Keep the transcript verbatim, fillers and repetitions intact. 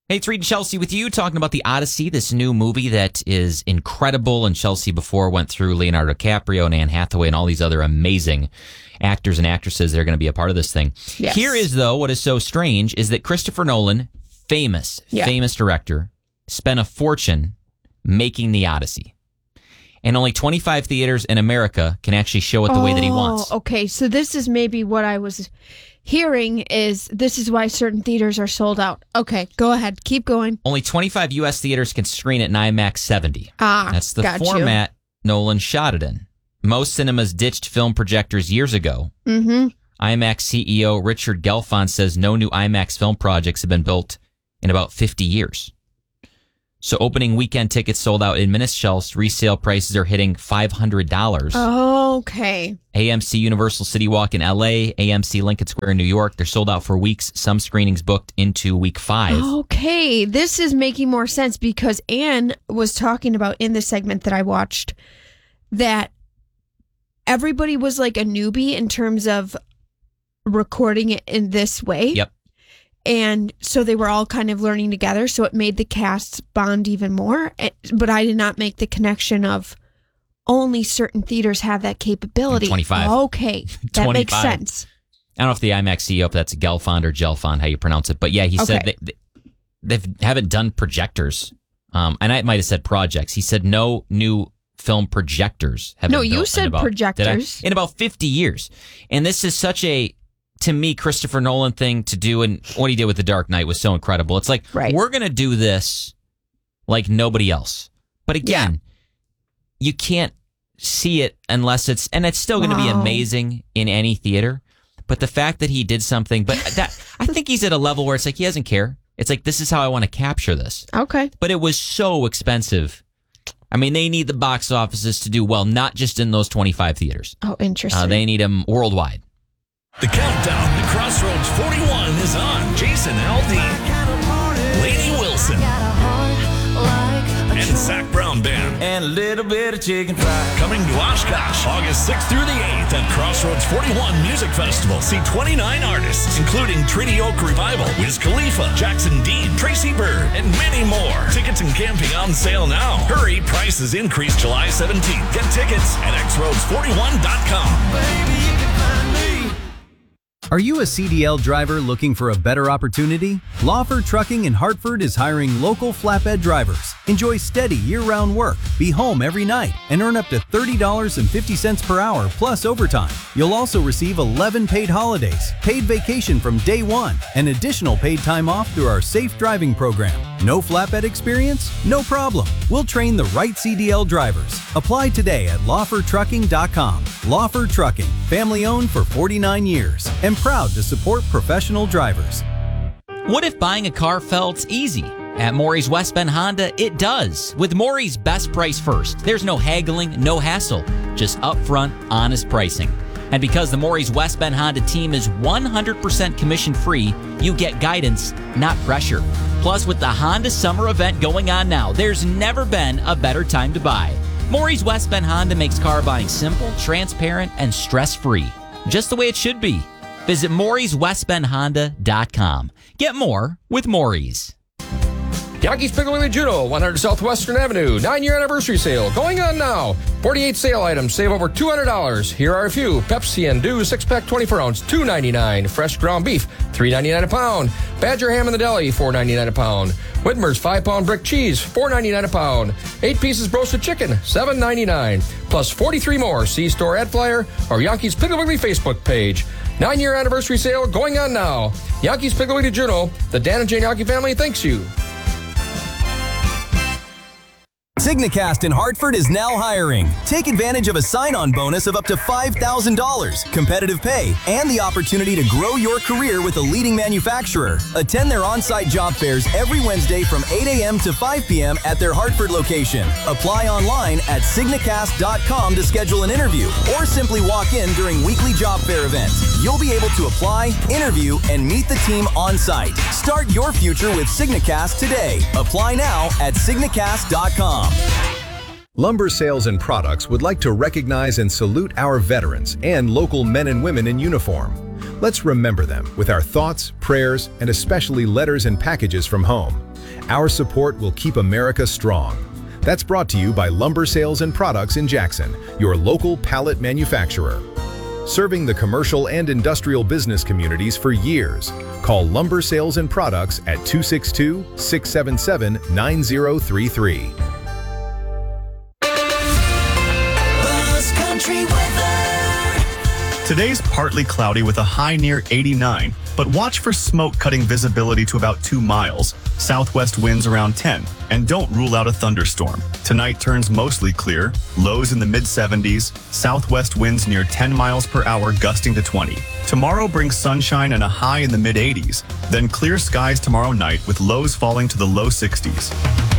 Hey, it's Reed and Chelsea with you, talking about The Odyssey, this new movie that is incredible. And Chelsea before went through Leonardo DiCaprio and Anne Hathaway and all these other amazing actors and actresses that are going to be a part of this thing. Yes. Here is, though, what is so strange is that Christopher Nolan, famous, yeah. famous director, spent a fortune making The Odyssey. And only twenty-five theaters in America can actually show it the oh, way that he wants. Okay, so this is maybe what I was hearing is this is why certain theaters are sold out. Okay, go ahead. Keep going. Only twenty-five U S theaters can screen it in IMAX seventy. Ah, That's the got format you. Nolan shot it in. Most cinemas ditched film projectors years ago. Mm-hmm. IMAX C E O Richard Gelfond says no new IMAX film projects have been built in about fifty years. So opening weekend tickets sold out in Minnesota. Resale prices are hitting five hundred dollars. Okay. A M C Universal City Walk in L A, A M C Lincoln Square in New York. They're sold out for weeks. Some screenings booked into week five. Okay. This is making more sense because Anne was talking about in the segment that I watched that everybody was like a newbie in terms of recording it in this way. Yep. And so they were all kind of learning together. So it made the casts bond even more. But I did not make the connection of only certain theaters have that capability. twenty-five. Okay. That twenty-five. makes sense. I don't know if the IMAX C E O, if that's Gelfond or Gelfond, how you pronounce it. But yeah, he Okay. said they, they haven't done projectors. Um, and I might have said projects. He said no new film projectors have No, been you built said in about, projectors. did I? In about fifty years. And this is such a, to me, Christopher Nolan thing to do, and what he did with The Dark Knight was so incredible. It's like, Right. we're going to do this like nobody else. But again, yeah. you can't see it unless it's, and it's still going to Wow. be amazing in any theater. But the fact that he did something, but that I think he's at a level where it's like he doesn't care. It's like, this is how I want to capture this. Okay. But it was so expensive. I mean, they need the box offices to do well, not just in those twenty-five theaters. Oh, interesting. Uh, they need them worldwide. The countdown to Crossroads forty-one is on. Jason Aldean, Lainey Wilson, and Zach Brown Band. And a little bit of chicken fried. Coming to Oshkosh, August sixth through the eighth at Crossroads forty-one Music Festival. See twenty-nine artists, including Treaty Oak Revival, Wiz Khalifa, Jackson Dean, Tracy Byrd, and many more. Tickets and camping on sale now. Hurry, prices increase July seventeenth. Get tickets at x roads forty-one dot com. Baby, you can find me. Are you a C D L driver looking for a better opportunity? Lawford Trucking in Hartford is hiring local flatbed drivers. Enjoy steady year-round work, be home every night, and earn up to thirty dollars and fifty cents per hour plus overtime. You'll also receive eleven paid holidays, paid vacation from day one, and additional paid time off through our safe driving program. No flatbed experience? No problem. We'll train the right C D L drivers. Apply today at lawford trucking dot com. Lawford Trucking, family owned for forty-nine years, and proud to support professional drivers. What if buying a car felt easy? At Maury's West Bend Honda, it does. With Maury's Best Price First, there's no haggling, no hassle, just upfront, honest pricing. And because the Maury's West Bend Honda team is one hundred percent commission-free, you get guidance, not pressure. Plus, with the Honda Summer event going on now, there's never been a better time to buy. Maury's West Bend Honda makes car buying simple, transparent, and stress-free. Just the way it should be. Visit Maury's West Bend Honda dot com. Get more with Maury's. Yankees Piggly Wiggly Judo, one hundred Southwestern Avenue, nine-year anniversary sale going on now. forty-eight sale items, save over two hundred dollars. Here are a few. Pepsi and Dew six-pack twenty-four ounce, two ninety-nine. Fresh ground beef, three ninety-nine a pound. Badger ham in the deli, four ninety-nine a pound. Whitmer's five-pound brick cheese, four ninety-nine a pound. Eight pieces roasted chicken, seven ninety-nine. Plus forty-three more. See store ad flyer or Yankees Piggly Wiggly Facebook page. Nine-year anniversary sale going on now. Yankees Piggly Wiggly Juno, the Dan and Jane Yankee family thanks you. Signacast in Hartford is now hiring. Take advantage of a sign-on bonus of up to five thousand dollars, competitive pay, and the opportunity to grow your career with a leading manufacturer. Attend their on-site job fairs every Wednesday from eight a.m. to five p.m. at their Hartford location. Apply online at signacast dot com to schedule an interview, or simply walk in during weekly job fair events. You'll be able to apply, interview, and meet the team on-site. Start your future with Signacast today. Apply now at signacast dot com. Lumber Sales and Products would like to recognize and salute our veterans and local men and women in uniform. Let's remember them with our thoughts, prayers, and especially letters and packages from home. Our support will keep America strong. That's brought to you by Lumber Sales and Products in Jackson, your local pallet manufacturer. Serving the commercial and industrial business communities for years. Call Lumber Sales and Products at two six two, six seven seven, nine zero three three. Today's partly cloudy with a high near eighty-nine, but watch for smoke cutting visibility to about two miles, southwest winds around ten, and don't rule out a thunderstorm. Tonight turns mostly clear, lows in the mid seventies, southwest winds near ten miles per hour gusting to twenty. Tomorrow brings sunshine and a high in the mid eighties, then clear skies tomorrow night with lows falling to the low sixties.